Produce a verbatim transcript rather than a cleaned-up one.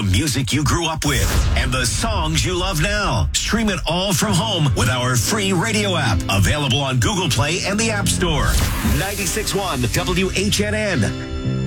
music you grew up with and the songs you love now. Stream it all from home with our free radio app. Available on Google Play and the App Store. ninety-six point one W H N N.